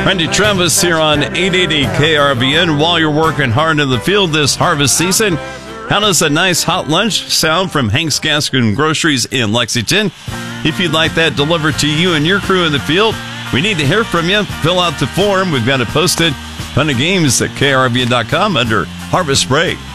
Randy Travis here on 880 KRVN. While you're working hard in the field this harvest season, how does a nice hot lunch sound from Hank's Gaskin Groceries in Lexington? If you'd like that delivered to you and your crew in the field, we need to hear from you. Fill out the form. We've got it posted. Fun and games at krvn.com under Harvest Break.